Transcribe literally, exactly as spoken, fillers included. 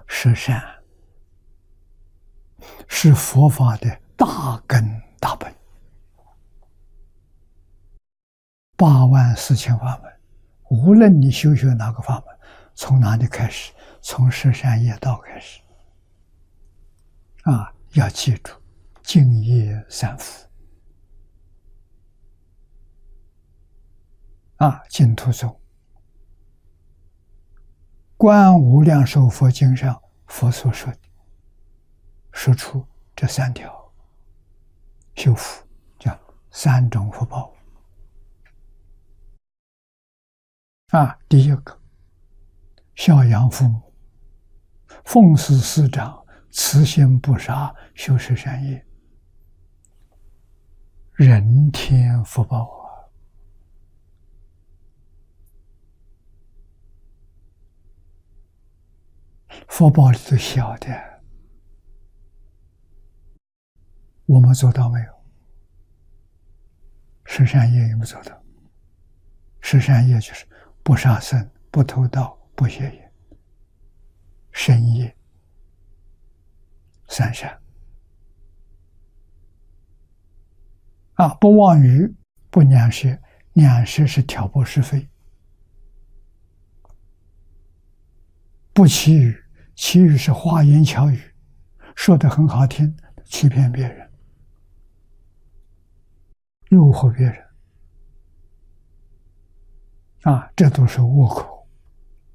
十善是佛法的大根大本，八万四千法门，无论你修学哪个法门，从哪里开始？从十善业道开始。啊，要记住，净业三福。啊，净土宗《观无量寿佛经》上佛所说的，说出这三条修福，叫三种福报。啊，第一个，孝养父母，奉事师长，慈心不杀，修十善业，人天福报啊！福报里头小的，我们做到没有？十善业有没有做到？十善业就是不杀生、不偷盗、不邪淫、身业三善。啊，不妄语，不两舌，两舌是挑拨是非；不绮语，绮语是花言巧语，说得很好听，欺骗别人，诱惑别人。啊，这都是恶口。